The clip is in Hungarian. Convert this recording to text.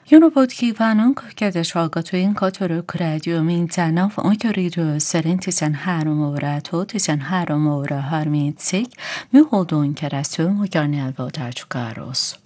Jó napot kívánunk, kedves hallgatóinkat! Örök rádió minden nap magyar idő szerint 13 órától 13 óra 30-ig műholdon keresztül magyar nyelvadáskáros.